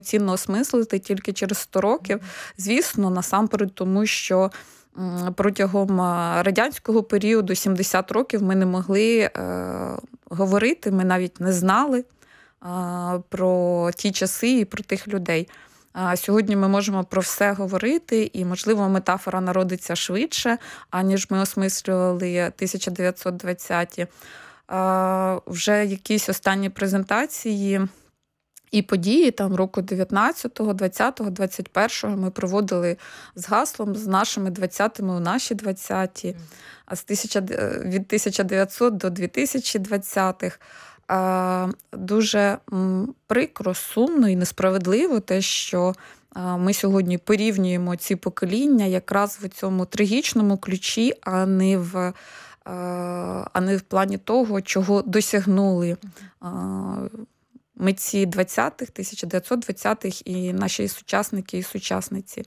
цінно осмислити тільки через 100 років. Звісно, насамперед тому, що протягом радянського періоду, 70 років, ми не могли говорити, ми навіть не знали про ті часи і про тих людей. Сьогодні ми можемо про все говорити, і, можливо, метафора народиться швидше, аніж ми осмислювали 1920-ті. Вже якісь останні презентації і події там року 19-го, 20-го, 21-го ми проводили з гаслом «З нашими 20-ми у наші 20-ті», від 1900 до 2020-х. Дуже прикро, сумно і несправедливо те, що ми сьогодні порівнюємо ці покоління якраз в цьому трагічному ключі, а не в плані того, чого досягнули митці 20-х, 1920-х і наші sучасники і sучasnicy.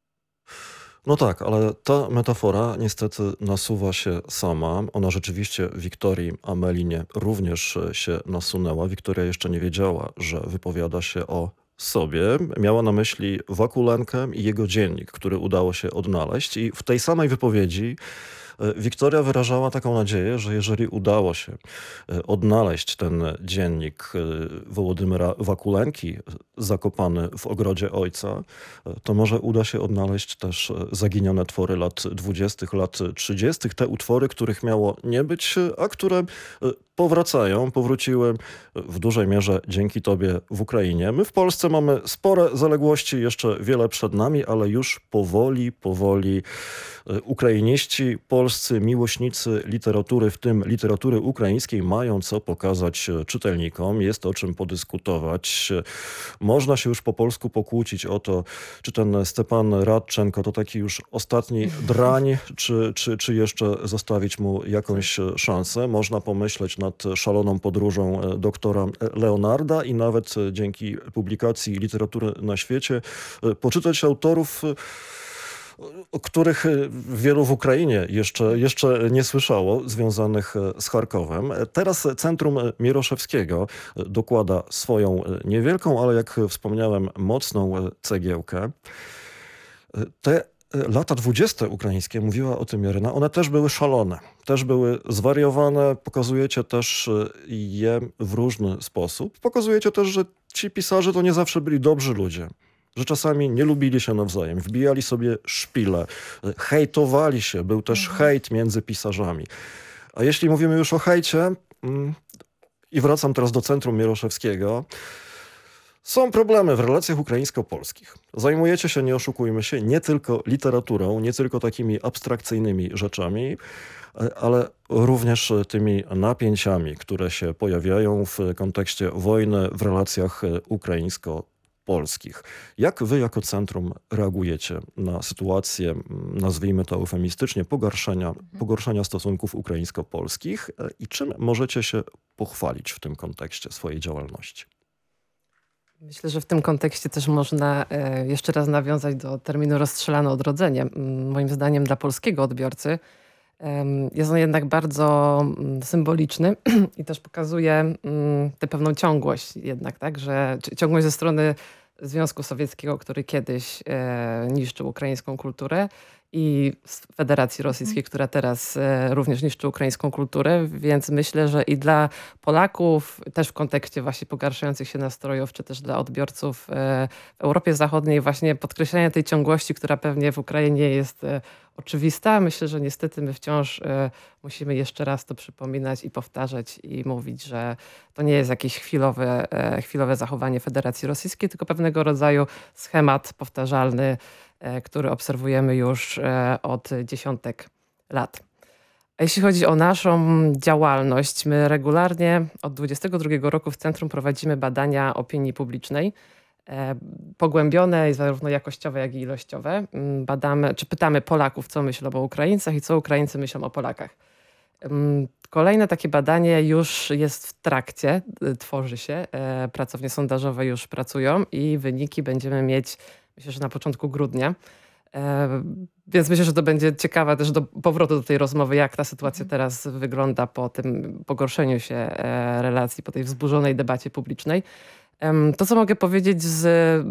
No tak, ale ta metafora niestety nasuwa się sama. Ona rzeczywiście Wiktorii Amelinie również się nasunęła. Wiktoria jeszcze nie wiedziała, że wypowiada się o sobie. Miała na myśli Wakulenkę i jego dziennik, który udało się odnaleźć. I w tej samej wypowiedzi Wiktoria wyrażała taką nadzieję, że jeżeli udało się odnaleźć ten dziennik Wołodymyra Wakulenki zakopany w ogrodzie ojca, to może uda się odnaleźć też zaginione twory lat 20., lat 30., te utwory, których miało nie być, a które powróciły w dużej mierze dzięki tobie w Ukrainie. My w Polsce mamy spore zaległości, jeszcze wiele przed nami, ale już powoli ukrainiści, polscy miłośnicy literatury, w tym literatury ukraińskiej, mają co pokazać czytelnikom. Jest o czym podyskutować. Można się już po polsku pokłócić o to, czy ten Stepan Radczenko to taki już ostatni drań, czy jeszcze zostawić mu jakąś szansę. Można pomyśleć nad szaloną podróżą doktora Leonarda i nawet dzięki publikacji Literatury na świecie poczytać autorów, o których wielu w Ukrainie jeszcze nie słyszało, związanych z Charkowem. Teraz Centrum Mieroszewskiego dokłada swoją niewielką, ale jak wspomniałem, mocną cegiełkę. Te lata 20. ukraińskie, mówiła o tym Jaryna, one też były szalone, też były zwariowane. Pokazujecie też je w różny sposób. Pokazujecie też, że ci pisarze to nie zawsze byli dobrzy ludzie. Że czasami nie lubili się nawzajem, wbijali sobie szpile, hejtowali się, był też hejt między pisarzami. A jeśli mówimy już o hejcie, i wracam teraz do Centrum Mieroszewskiego, są problemy w relacjach ukraińsko-polskich. Zajmujecie się, nie oszukujmy się, nie tylko literaturą, nie tylko takimi abstrakcyjnymi rzeczami, ale również tymi napięciami, które się pojawiają w kontekście wojny w relacjach ukraińsko-polskich. Jak wy jako centrum reagujecie na sytuację, nazwijmy to eufemistycznie, pogorszenia stosunków ukraińsko-polskich i czym możecie się pochwalić w tym kontekście swojej działalności? Myślę, że w tym kontekście też można jeszcze raz nawiązać do terminu rozstrzelane odrodzenie. Moim zdaniem dla polskiego odbiorcy jest on jednak bardzo symboliczny i też pokazuje tę pewną ciągłość jednak, tak, że ciągłość ze strony Związku Sowieckiego, który kiedyś niszczył ukraińską kulturę, i z Federacji Rosyjskiej, która teraz również niszczy ukraińską kulturę, więc myślę, że i dla Polaków, też w kontekście właśnie pogarszających się nastrojów, czy też dla odbiorców w Europie Zachodniej, właśnie podkreślenie tej ciągłości, która pewnie w Ukrainie jest oczywista. Myślę, że niestety my wciąż musimy jeszcze raz to przypominać i powtarzać i mówić, że to nie jest jakieś chwilowe zachowanie Federacji Rosyjskiej, tylko pewnego rodzaju schemat powtarzalny, który obserwujemy już od dziesiątek lat. A jeśli chodzi o naszą działalność, my regularnie od 2022 roku w centrum prowadzimy badania opinii publicznej, pogłębione, zarówno jakościowe, jak i ilościowe. Badamy, czy pytamy Polaków, co myślą o Ukraińcach i co Ukraińcy myślą o Polakach. Kolejne takie badanie już jest w trakcie, tworzy się. Pracownie sondażowe już pracują i wyniki będziemy mieć, myślę, że na początku grudnia. Więc myślę, że to będzie ciekawe też do powrotu do tej rozmowy, jak ta sytuacja teraz wygląda po tym pogorszeniu się relacji, po tej wzburzonej debacie publicznej. To, co mogę powiedzieć z